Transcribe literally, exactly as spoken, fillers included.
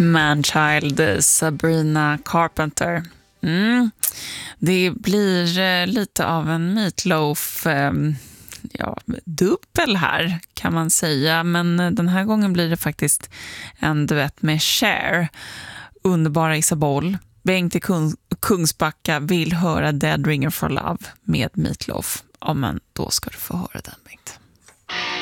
Manchild, Sabrina Carpenter. Mm. Det blir eh, lite av en Meatloaf eh, ja, dubbel här kan man säga. Men eh, den här gången blir det faktiskt en duett med Cher. Underbara Isabelle. Bengt i Kung- Kungsbacka vill höra Dead Ringer for Love med Meatloaf. Ja, men då ska du få höra den, Bengt.